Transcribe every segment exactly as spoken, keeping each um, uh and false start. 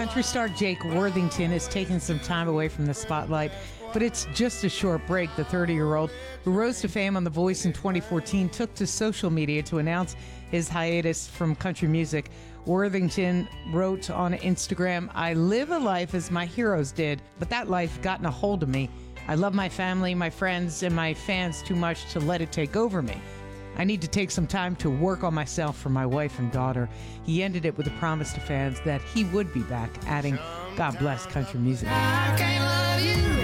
Country star Jake Worthington is taking some time away from the spotlight, but it's just a short break. The thirty-year-old who rose to fame on The Voice in twenty fourteen took to social media to announce his hiatus from country music. Worthington wrote on Instagram, "I live a life as my heroes did, but that life gotten a hold of me. I love my family, my friends, and my fans too much to let it take over me. I need to take some time to work on myself for my wife and daughter." He ended it with a promise to fans that he would be back, adding, "God bless country music." I can't love you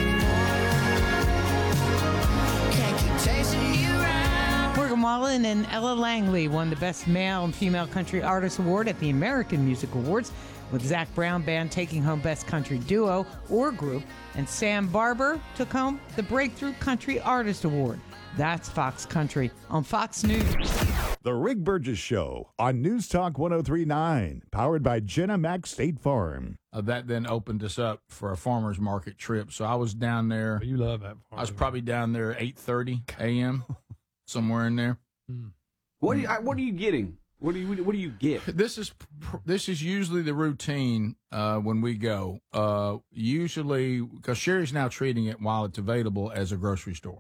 anymore. Can't keep chasing you around. Morgan Wallen and Ella Langley won the Best Male and Female Country Artist Award at the American Music Awards, with Zach Brown Band taking home Best Country Duo or Group, and Sam Barber took home the Breakthrough Country Artist Award. That's Fox Country on Fox News. The Rick Burgess Show on News Talk one oh three point nine, powered by Jenna Mac State Farm. Uh, that then opened us up for a farmer's market trip. So I was down there. You love that. I was probably down there at eight thirty a.m., somewhere in there. What are you, I- what are you getting? What do you what do you get? This is this is usually the routine uh, when we go. Uh, usually, because Sherry's now treating it while it's available as a grocery store.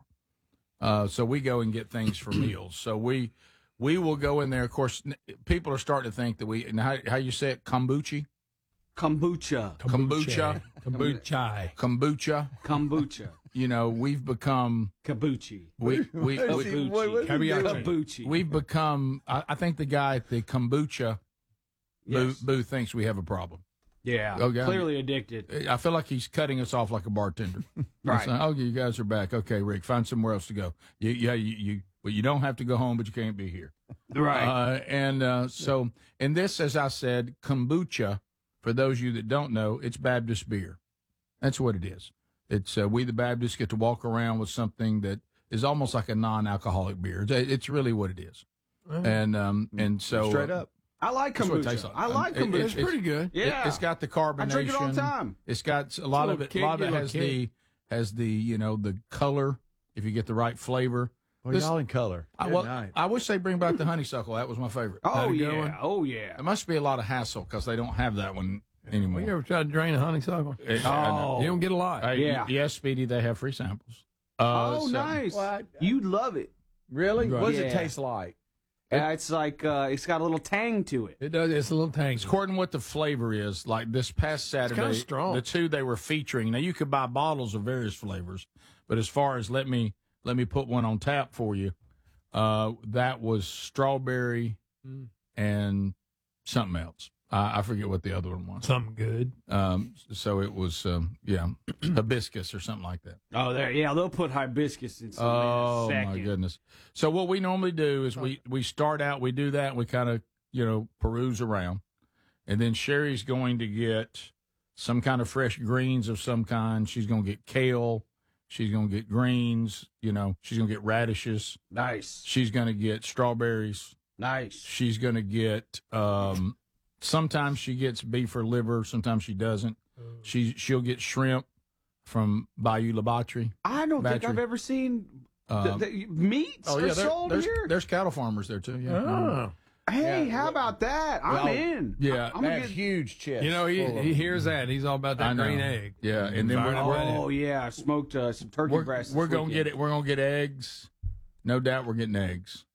Uh, so we go and get things for meals. So we we will go in there. Of course, n- people are starting to think that we and how, how you say it, kombucha, Kombucha. kombucha, Kombucha. kombucha. Kombucha. You know, we've become Kabuchi. we we, we Kabuchi. Kabuchi. Kabuchi. we've become. I, I think the guy at the kombucha booth, Yes. booth thinks we have a problem. Yeah. Okay. Clearly addicted. I feel like he's cutting us off like a bartender. Right. He's saying, oh, you guys are back. Okay, Rick, find somewhere else to go. You, yeah, you, you, well, you don't have to go home, but you can't be here. Right. Uh, and uh, so, and this, as I said, kombucha, for those of you that don't know, it's Baptist beer. That's what it is. It's uh, we, the Baptists, get to walk around with something that is almost like a non-alcoholic beer. It's, it's really what it is. And um, and so Straight up. I like that's what it tastes kombucha. like. I like Um, it- kombucha. it's pretty good. Yeah. It, has got the carbonation. I drink it all the time. It's got a lot of it. A Little lot of kick, it little has kick. the has the you know the color. If you get the right flavor. Well, This- y'all in color. I, Good well, night. I wish they bring back the honeysuckle. That was my favorite. Oh That a good yeah. one? Oh yeah. It must be a lot of hassle because they don't have that one anymore. You ever tried to drain a honeysuckle? Eh, I know. You don't get a lot. Hey, Yeah. y- Yes, Speedy, they have free samples. Uh, Oh so- nice. What? You'd love it. Really? Right. What does Yeah. it taste like? Uh, it's like uh, it's got a little tang to it. It does. It's a little tangy. According to what the flavor is, like this past Saturday, kinda strong. the two they were featuring. Now you could buy bottles of various flavors, but as far as let me let me put one on tap for you, uh, that was strawberry Mm. and something else. I, I forget what the other one was. Something good. Um, so it was um, yeah, hibiscus or something like that. Oh, there. Yeah, they'll put hibiscus in some Oh in a my second. goodness! So what we normally do is we we start out, we do that, and we kind of you know peruse around, and then Sherry's going to get some kind of fresh greens of some kind. She's going to get kale. She's going to get greens. You know, she's going to get radishes. Nice. She's going to get strawberries. Nice. She's going to get. Um, sometimes she gets beef or liver. Sometimes she doesn't. She she'll get shrimp from Bayou La Batterie. I don't think Battery. I've ever seen Um, the, the meats Oh are yeah, there- sold there's, here. there's cattle farmers there too. Yeah, Oh. Hey, how about that? I'm Well, in. yeah. I'm They gonna have get, huge chests. You know, he, full of he them. hears that. He's all about I that know. green egg. Yeah, and then Fire we're all that in. oh yeah, I smoked uh, some turkey we're, breasts. we're this gonna weekend. get it. We're gonna get eggs. No doubt, we're getting eggs.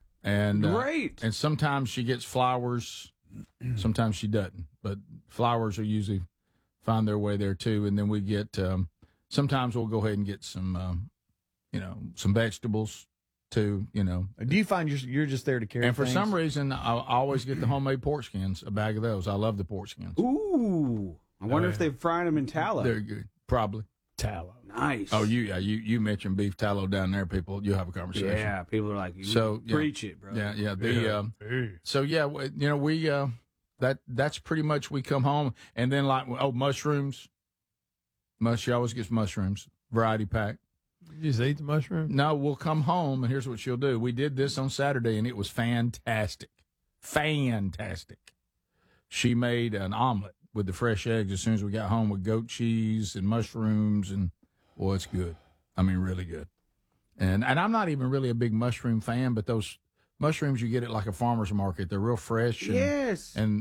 And uh, Great. and sometimes she gets flowers. Sometimes she doesn't. But flowers are usually find their way there too. And then we get. Um, sometimes we'll go ahead and get some. Um, you know, some vegetables too. You know, Do you find you're, you're just there to carry and for things? some reason, I, I always get the homemade pork skins. A bag of those. I love the pork skins. Ooh, I wonder if they've fried them in tallow. They're good. Probably. Tallow. Nice. Oh, you yeah, you you mentioned beef tallow down there, people. You have a conversation. Yeah, people are like, you So, yeah. preach it, bro. Yeah, yeah. The um, Hey. so yeah, w- you know, we uh, that that's pretty much we come home and then like oh mushrooms, mush. She always gets mushrooms variety pack. You just eat the mushroom? No, we'll come home and here's what she'll do. We did this on Saturday and it was fantastic, fantastic. She made an omelet with the fresh eggs as soon as we got home with goat cheese and mushrooms and boy, it's good. I mean, really good. And and I'm not even really a big mushroom fan, but those mushrooms you get at like a farmer's market, they're real fresh. And, Yes. and